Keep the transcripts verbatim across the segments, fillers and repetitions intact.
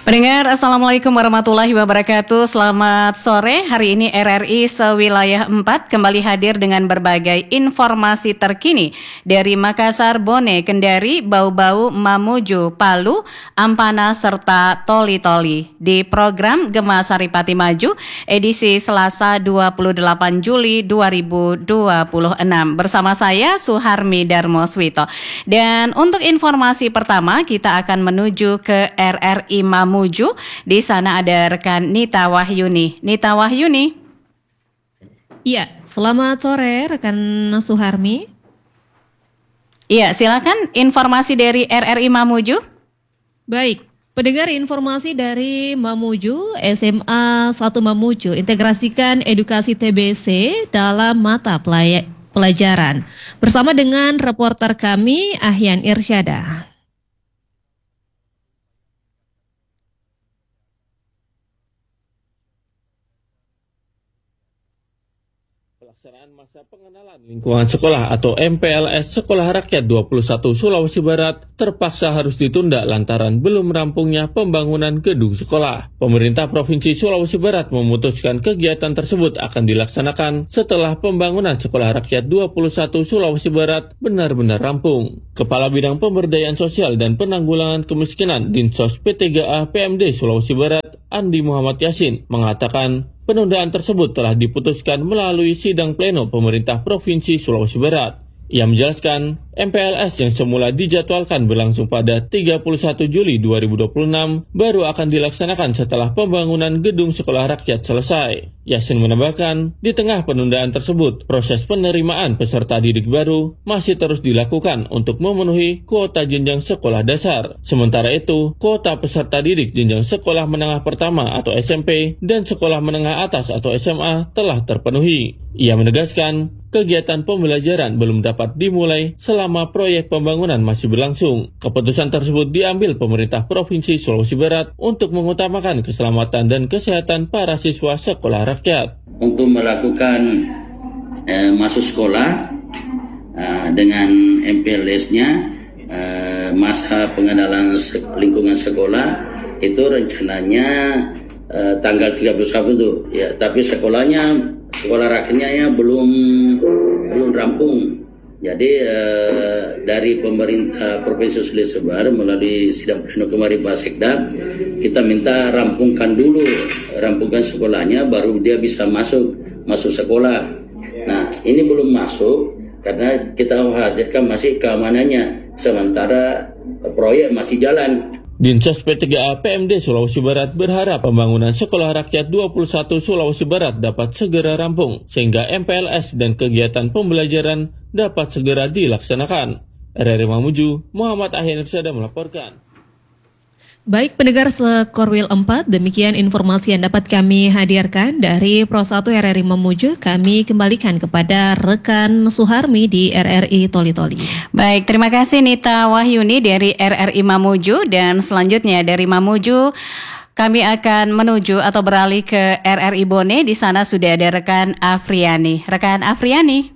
Pendengar, Assalamualaikum warahmatullahi wabarakatuh. Selamat sore. Hari ini R R I Sewilayah empat kembali hadir dengan berbagai informasi terkini dari Makassar, Bone, Kendari, Bau-Bau, Mamuju, Palu, Ampana, serta Toli-Toli. Di program Gema Saripati Maju, edisi Selasa dua puluh delapan Juli dua ribu dua puluh enam. Bersama saya, Suharmi Darmoswito. Dan untuk informasi pertama, kita akan menuju ke R R I Mamuju. Muju. Di sana ada rekan Nita Wahyuni. Nita Wahyuni. Iya, selamat sore rekan Suharmi. Iya, silakan informasi dari R R I Mamuju. Baik, pendengar informasi dari Mamuju, S M A satu Mamuju integrasikan edukasi T B C dalam mata pelay- pelajaran. Bersama dengan reporter kami Ahyan Irsyada. Pelaksanaan masa pengenalan lingkungan sekolah atau M P L S Sekolah Rakyat dua puluh satu Sulawesi Barat terpaksa harus ditunda lantaran belum rampungnya pembangunan gedung sekolah. Pemerintah Provinsi Sulawesi Barat memutuskan kegiatan tersebut akan dilaksanakan setelah pembangunan Sekolah Rakyat dua puluh satu Sulawesi Barat benar-benar rampung. Kepala Bidang Pemberdayaan Sosial dan Penanggulangan Kemiskinan Dinsos P tiga A P M D Sulawesi Barat, Andi Muhammad Yasin, mengatakan penundaan tersebut telah diputuskan melalui sidang pleno pemerintah Provinsi Sulawesi Barat. Ia menjelaskan, M P L S yang semula dijadwalkan berlangsung pada tiga puluh satu Juli dua ribu dua puluh enam baru akan dilaksanakan setelah pembangunan gedung sekolah rakyat selesai. Yasin menambahkan, di tengah penundaan tersebut, proses penerimaan peserta didik baru masih terus dilakukan untuk memenuhi kuota jenjang sekolah dasar. Sementara itu, kuota peserta didik jenjang sekolah menengah pertama atau S M P dan sekolah menengah atas atau S M A telah terpenuhi. Ia menegaskan, kegiatan pembelajaran belum dapat dimulai selama proyek pembangunan masih berlangsung. Keputusan tersebut diambil pemerintah Provinsi Sulawesi Barat untuk mengutamakan keselamatan dan kesehatan para siswa sekolah rakyat. Untuk melakukan eh, masuk sekolah eh, dengan M P L S-nya, eh, masa pengenalan se- lingkungan sekolah itu rencananya eh, tanggal tiga puluh satu, ya, tapi sekolahnya sekolah rakyatnya ya belum belum rampung. Jadi eh, dari pemerintah Provinsi Sulawesi Barat melalui sidang pleno kemarin Pak Sekda, kita minta rampungkan dulu, rampungkan sekolahnya baru dia bisa masuk masuk sekolah. Nah, ini belum masuk karena kita khawatirkan masih keamanannya sementara proyek masih jalan. Dinsos P tiga A P M D Sulawesi Barat berharap pembangunan Sekolah Rakyat dua puluh satu Sulawesi Barat dapat segera rampung sehingga M P L S dan kegiatan pembelajaran dapat segera dilaksanakan. R R I Mamuju, Muhammad Ahyan Irsyada melaporkan. Baik pendengar Sekorwil empat, demikian informasi yang dapat kami hadirkan dari Pro satu R R I Mamuju. Kami kembalikan kepada rekan Suharmi di R R I Toli-Toli. Baik, terima kasih Nita Wahyuni dari R R I Mamuju. Dan selanjutnya dari Mamuju kami akan menuju atau beralih ke R R I Bone. Di sana sudah ada rekan Afriani. Rekan Afriani.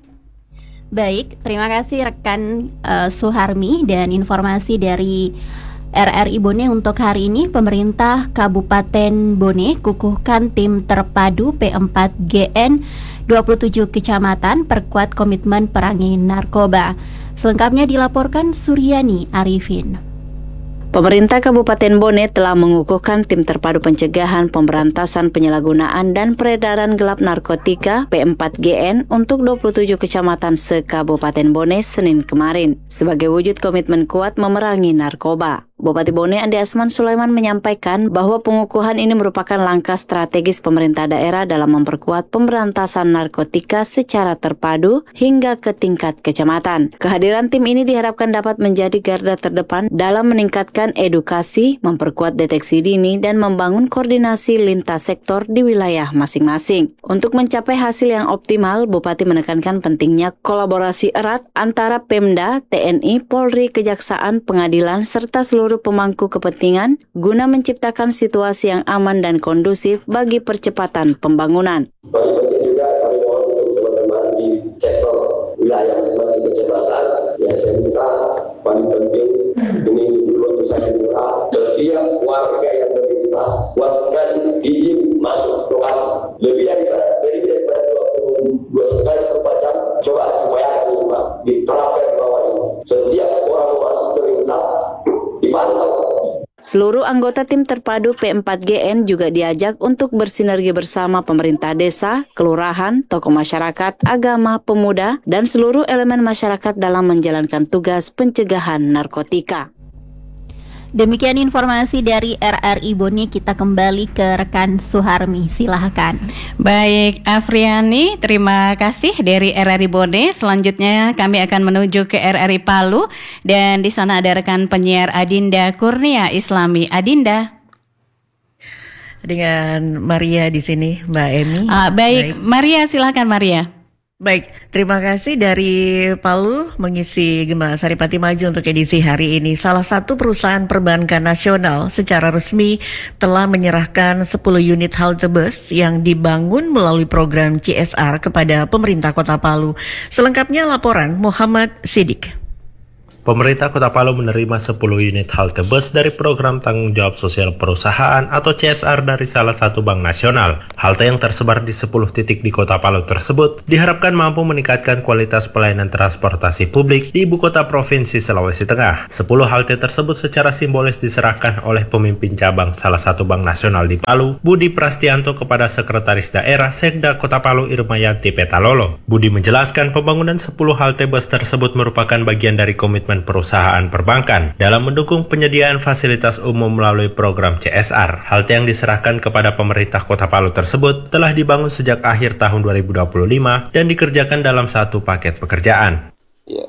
Baik, terima kasih rekan uh, Suharmi dan informasi dari R R I Bone untuk hari ini. Pemerintah Kabupaten Bone kukuhkan tim terpadu P empat G N dua puluh tujuh kecamatan perkuat komitmen perangi narkoba. Selengkapnya dilaporkan Suryani Arifin. Pemerintah Kabupaten Bone telah mengukuhkan tim terpadu pencegahan, pemberantasan penyalahgunaan dan peredaran gelap narkotika P empat G N untuk dua puluh tujuh kecamatan se-Kabupaten Bone Senin kemarin sebagai wujud komitmen kuat memerangi narkoba. Bupati Bone Andi Asman Sulaiman menyampaikan bahwa pengukuhan ini merupakan langkah strategis pemerintah daerah dalam memperkuat pemberantasan narkotika secara terpadu hingga ke tingkat kecamatan. Kehadiran tim ini diharapkan dapat menjadi garda terdepan dalam meningkatkan edukasi, memperkuat deteksi dini, dan membangun koordinasi lintas sektor di wilayah masing-masing. Untuk mencapai hasil yang optimal, Bupati menekankan pentingnya kolaborasi erat antara Pemda, T N I, Polri, Kejaksaan, Pengadilan, serta seluruh pemangku kepentingan guna menciptakan situasi yang aman dan kondusif bagi percepatan pembangunan. Paling penting juga kami mohon untuk teman-teman di sektor wilayah masing-masing kecamatan, ya saya minta paling penting ini untuk saya minta setiap warga yang memiliki izin masuk lokasi lebih daripada lebih daripada dua puluh dua kali per empat jam. Coba dibayangkan ini Pak, diterapkan di bawah ini. Setiap orang mau masuk ke lintas dipantau. Seluruh anggota tim terpadu P empat G N juga diajak untuk bersinergi bersama pemerintah desa, kelurahan, tokoh masyarakat, agama, pemuda, dan seluruh elemen masyarakat dalam menjalankan tugas pencegahan narkotika. Demikian informasi dari R R I Bone. Kita kembali ke rekan Suharmi, silahkan. Baik, Afriani, terima kasih dari R R I Bone. Selanjutnya kami akan menuju ke R R I Palu dan di sana ada rekan penyiar Adinda Kurnia Islami. Adinda. Dengan Maria di sini, Mbak Emi. Ah, baik. baik, Maria, silakan Maria. Baik, terima kasih dari Palu mengisi Gema Saripati Maju untuk edisi hari ini. Salah satu perusahaan perbankan nasional secara resmi telah menyerahkan sepuluh unit halte bus yang dibangun melalui program C S R kepada pemerintah Kota Palu. Selengkapnya laporan Muhammad Siddiq. Pemerintah Kota Palu menerima sepuluh unit halte bus dari program tanggung jawab sosial perusahaan atau C S R dari salah satu bank nasional. Halte yang tersebar di sepuluh titik di Kota Palu tersebut diharapkan mampu meningkatkan kualitas pelayanan transportasi publik di ibu kota Provinsi Sulawesi Tengah. sepuluh halte tersebut secara simbolis diserahkan oleh pemimpin cabang salah satu bank nasional di Palu, Budi Prastianto, kepada Sekretaris Daerah Sekda Kota Palu Irmayanti Petalolo. Budi menjelaskan pembangunan sepuluh halte bus tersebut merupakan bagian dari komitmen perusahaan perbankan dalam mendukung penyediaan fasilitas umum melalui program C S R. Halte yang diserahkan kepada pemerintah Kota Palu tersebut telah dibangun sejak akhir tahun dua ribu dua puluh lima dan dikerjakan dalam satu paket pekerjaan. Ya,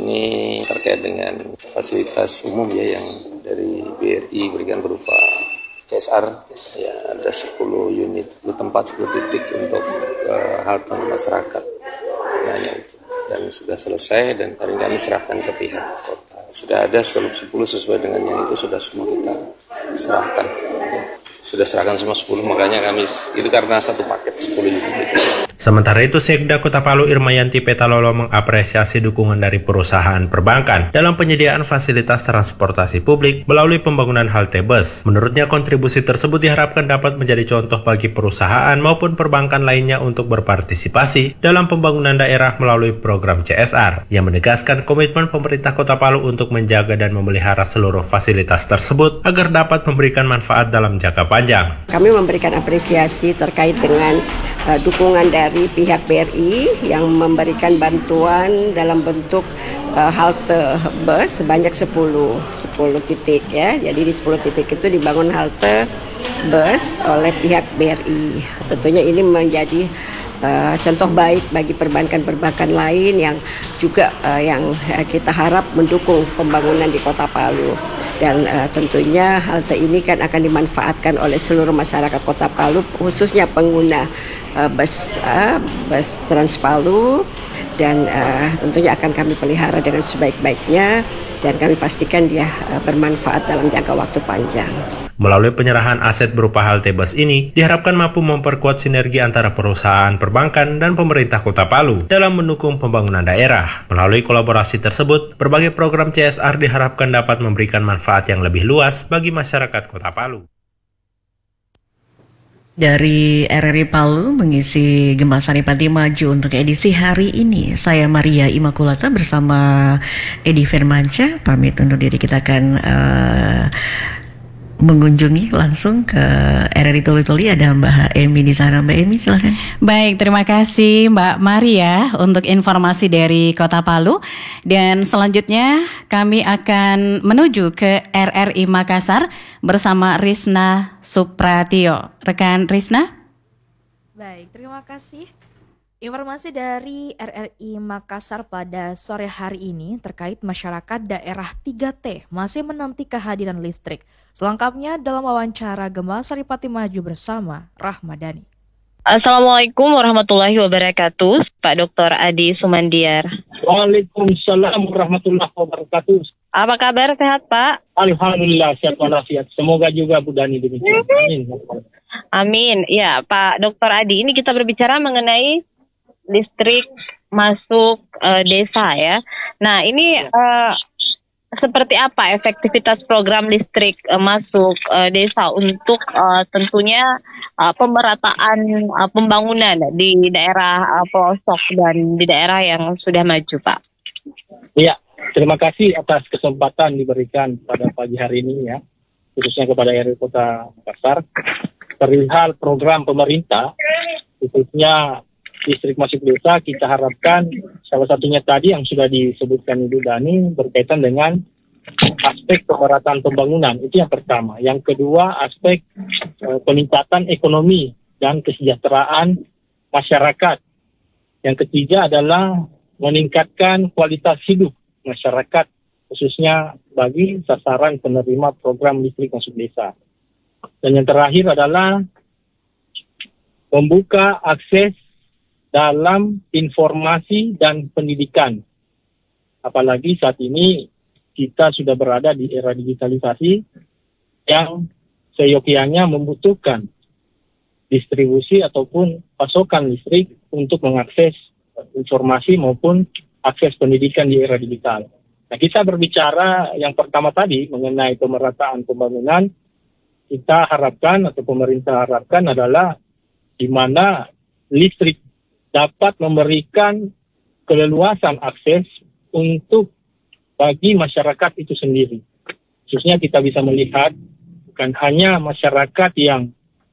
ini terkait dengan fasilitas umum ya yang dari B R I berikan berupa C S R. Ya, ada sepuluh unit, sepuluh tempat, sepuluh titik untuk uh, halte masyarakat. Nah, itu. Dan sudah selesai dan hari kami serahkan ke pihak kota. Sudah ada sepuluh sesuai dengan yang itu sudah semua kita serahkan. Sudah serahkan semua sepuluh, makanya kami itu karena satu paket sepuluh unit itu. Sementara itu, Sekda Kota Palu Irmayanti Petalolo mengapresiasi dukungan dari perusahaan perbankan dalam penyediaan fasilitas transportasi publik melalui pembangunan halte bus. Menurutnya, kontribusi tersebut diharapkan dapat menjadi contoh bagi perusahaan maupun perbankan lainnya untuk berpartisipasi dalam pembangunan daerah melalui program C S R, yang menegaskan komitmen pemerintah Kota Palu untuk menjaga dan memelihara seluruh fasilitas tersebut agar dapat memberikan manfaat dalam jangka panjang. Kami memberikan apresiasi terkait dengan uh, dukungan dari dari pihak B R I yang memberikan bantuan dalam bentuk uh, halte bus sebanyak sepuluh titik ya. Jadi di sepuluh titik itu dibangun halte bus oleh pihak B R I. Tentunya ini menjadi uh, contoh baik bagi perbankan-perbankan lain yang juga uh, yang kita harap mendukung pembangunan di Kota Palu. Dan uh, tentunya halte ini kan akan dimanfaatkan oleh seluruh masyarakat Kota Palu, khususnya pengguna uh, bus uh, bus Trans Palu, dan uh, tentunya akan kami pelihara dengan sebaik-baiknya dan kami pastikan dia uh, bermanfaat dalam jangka waktu panjang. Melalui penyerahan aset berupa halte bus ini, diharapkan mampu memperkuat sinergi antara perusahaan perbankan dan pemerintah Kota Palu dalam mendukung pembangunan daerah. Melalui kolaborasi tersebut, berbagai program C S R diharapkan dapat memberikan manfaat yang lebih luas bagi masyarakat Kota Palu. Dari R R I Palu mengisi Gema Saripati Maju untuk edisi hari ini, saya Maria Imakulata bersama Edi Firmansyah pamit undur diri. Kita akan uh, mengunjungi langsung ke R R I Tuli-Tuli. Ada Mbak Emi di sana. Mbak Emi, silakan. Baik, terima kasih Mbak Maria untuk informasi dari Kota Palu. Dan selanjutnya kami akan menuju ke R R I Makassar bersama Risna Supratio. Rekan Risna. Baik, terima kasih. Informasi dari R R I Makassar pada sore hari ini terkait masyarakat daerah tiga T masih menanti kehadiran listrik. Selengkapnya dalam wawancara Gema Saripati Maju bersama Rahmadani. Assalamualaikum warahmatullahi wabarakatuh, Pak Doktor Adi Sumandiar. Waalaikumsalam warahmatullahi wabarakatuh. Apa kabar, sehat Pak? Alhamdulillah, sehat walafiat. Semoga juga Bu Dani demikian. Amin. Amin. Ya, Pak Doktor Adi, ini kita berbicara mengenai listrik masuk uh, desa ya. Nah, ini uh, seperti apa efektivitas program listrik uh, masuk uh, desa untuk uh, tentunya uh, pemerataan uh, pembangunan di daerah uh, pelosok dan di daerah yang sudah maju, Pak? Iya, terima kasih atas kesempatan diberikan pada pagi hari ini ya, khususnya kepada R R I Kota Makassar. Perihal program pemerintah, khususnya listrik masuk desa, kita harapkan salah satunya tadi yang sudah disebutkan Ibu Dani berkaitan dengan aspek pemerataan pembangunan, itu yang pertama. Yang kedua, aspek uh, peningkatan ekonomi dan kesejahteraan masyarakat. Yang ketiga adalah meningkatkan kualitas hidup masyarakat, khususnya bagi sasaran penerima program listrik masuk desa. Dan yang terakhir adalah membuka akses dalam informasi dan pendidikan. Apalagi saat ini kita sudah berada di era digitalisasi yang seyogianya membutuhkan distribusi ataupun pasokan listrik untuk mengakses informasi maupun akses pendidikan di era digital. Nah, kita berbicara yang pertama tadi mengenai pemerataan pembangunan, kita harapkan atau pemerintah harapkan adalah di mana listrik dapat memberikan keleluasan akses untuk bagi masyarakat itu sendiri. Khususnya kita bisa melihat bukan hanya masyarakat yang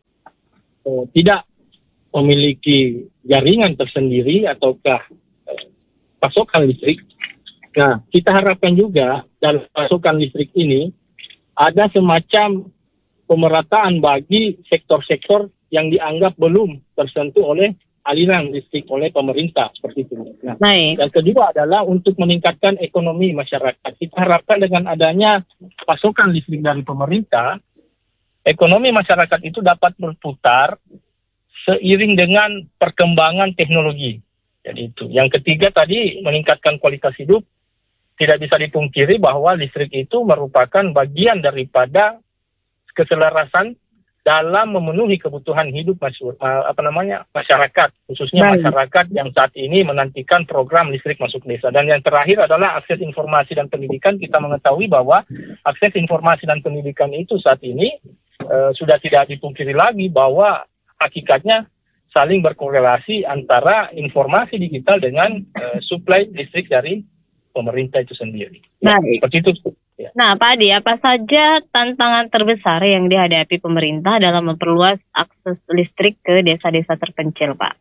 oh, tidak memiliki jaringan tersendiri ataukah eh, pasokan listrik. Nah, kita harapkan juga dalam pasokan listrik ini ada semacam pemerataan bagi sektor-sektor yang dianggap belum tersentuh oleh aliran listrik oleh pemerintah, seperti itu. Nah, yang kedua adalah untuk meningkatkan ekonomi masyarakat. Kita harapkan dengan adanya pasokan listrik dari pemerintah, ekonomi masyarakat itu dapat berputar seiring dengan perkembangan teknologi. Jadi itu. Yang ketiga tadi meningkatkan kualitas hidup. Tidak bisa dipungkiri bahwa listrik itu merupakan bagian daripada keselarasan dalam memenuhi kebutuhan hidup masyur, apa namanya masyarakat, khususnya Baik. masyarakat yang saat ini menantikan program listrik masuk desa. Dan yang terakhir adalah akses informasi dan pendidikan. Kita mengetahui bahwa akses informasi dan pendidikan itu saat ini uh, sudah tidak dipungkiri lagi bahwa hakikatnya saling berkorelasi antara informasi digital dengan uh, suplai listrik dari pemerintah itu sendiri. Nah, ya, seperti itu. Ya. Nah, Pak Adi, apa saja tantangan terbesar yang dihadapi pemerintah dalam memperluas akses listrik ke desa-desa terpencil, Pak?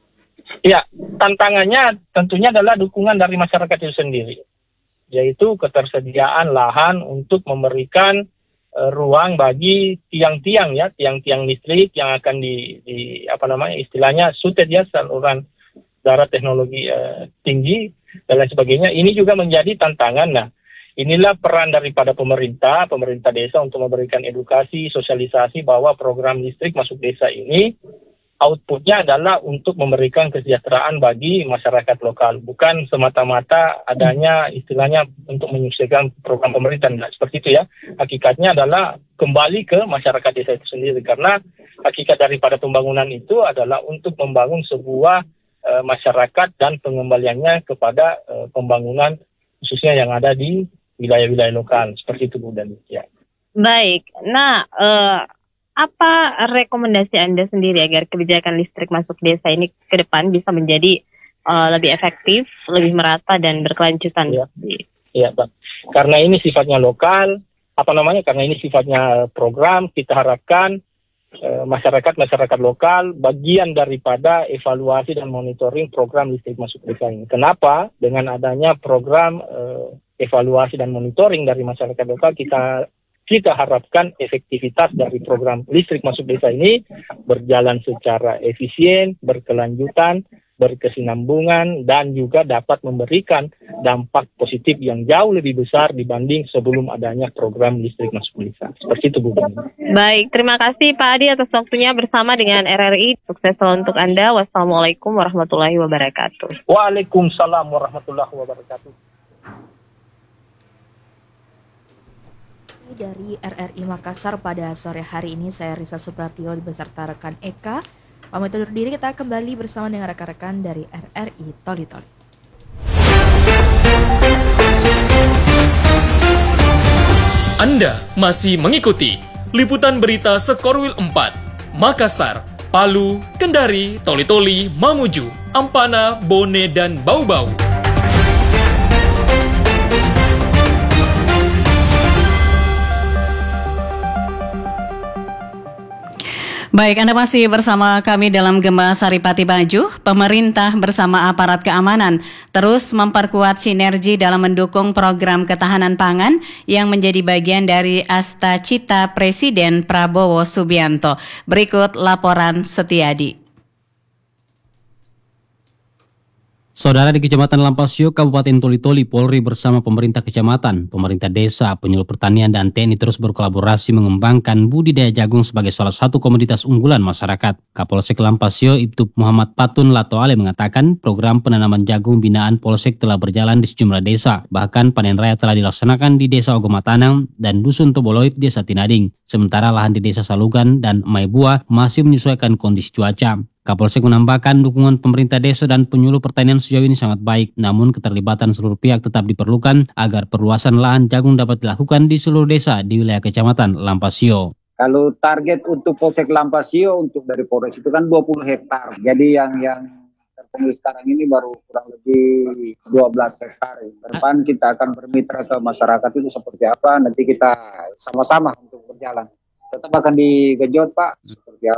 Ya, tantangannya tentunya adalah dukungan dari masyarakat itu sendiri, yaitu ketersediaan lahan untuk memberikan uh, ruang bagi tiang-tiang ya, tiang-tiang listrik yang akan di, di apa namanya istilahnya sutet ya, saluran darat teknologi uh, tinggi dan lain sebagainya. Ini juga menjadi tantangan. Nah, inilah peran daripada pemerintah, pemerintah desa untuk memberikan edukasi, sosialisasi bahwa program listrik masuk desa ini outputnya adalah untuk memberikan kesejahteraan bagi masyarakat lokal, bukan semata-mata adanya istilahnya untuk menyelesaikan program pemerintah. Nah, seperti itu ya. Hakikatnya adalah kembali ke masyarakat desa itu sendiri, karena hakikat daripada pembangunan itu adalah untuk membangun sebuah uh, masyarakat dan pengembaliannya kepada uh, pembangunan khususnya yang ada di wilayah-wilayah lokal, seperti itu Bu Dani. Ya. Baik, nah eh, apa rekomendasi Anda sendiri agar kebijakan listrik masuk desa ini ke depan bisa menjadi eh, lebih efektif, lebih merata dan berkelanjutan? Iya, ya, Bang. Karena ini sifatnya lokal, apa namanya? Karena ini sifatnya program, kita harapkan eh, masyarakat-masyarakat lokal bagian daripada evaluasi dan monitoring program listrik masuk desa ini. Kenapa? Dengan adanya program eh, evaluasi dan monitoring dari masyarakat lokal, kita kita harapkan efektivitas dari program listrik masuk desa ini berjalan secara efisien, berkelanjutan, berkesinambungan, dan juga dapat memberikan dampak positif yang jauh lebih besar dibanding sebelum adanya program listrik masuk desa. Seperti itu Bu. Baik, terima kasih Pak Adi atas waktunya bersama dengan R R I. Sukses selalu untuk Anda. Wassalamualaikum warahmatullahi wabarakatuh. Waalaikumsalam warahmatullahi wabarakatuh. Dari R R I Makassar pada sore hari ini, saya Risa Supratio beserta rekan Eka pamit undur diri. Kita kembali bersama dengan rekan-rekan dari R R I Toli Toli. Anda masih mengikuti liputan berita Skorwil empat Makassar, Palu, Kendari, Toli-Toli, Mamuju, Ampana, Bone, dan Bau-Bau. Baik, Anda masih bersama kami dalam Gema Saripati Maju. Pemerintah bersama aparat keamanan terus memperkuat sinergi dalam mendukung program ketahanan pangan yang menjadi bagian dari Asta Cita Presiden Prabowo Subianto. Berikut laporan Setiadi. Saudara, di Kecamatan Lampasio, Kabupaten Toli-Toli, Polri bersama pemerintah kecamatan, pemerintah desa, penyuluh pertanian, dan T N I terus berkolaborasi mengembangkan budidaya jagung sebagai salah satu komoditas unggulan masyarakat. Kapolsek Lampasio, Ibtu Muhammad Patun Latoale mengatakan program penanaman jagung binaan Polsek telah berjalan di sejumlah desa. Bahkan panen raya telah dilaksanakan di Desa Ogomatanang dan Dusun Toboloid, Desa Tinading. Sementara lahan di Desa Salugan dan Maibua masih menyesuaikan kondisi cuaca. Kapolsek menambahkan dukungan pemerintah desa dan penyuluh pertanian sejauh ini sangat baik, namun keterlibatan seluruh pihak tetap diperlukan agar perluasan lahan jagung dapat dilakukan di seluruh desa di wilayah Kecamatan Lampasio. Kalau target untuk Polsek Lampasio untuk dari Polres itu kan dua puluh hektar. Jadi yang yang terpenuhi sekarang ini baru kurang lebih dua belas hektar. Ke depan kita akan bermitra ke masyarakat itu seperti apa, nanti kita sama-sama untuk berjalan. Tetap akan digejot, Pak, seperti apa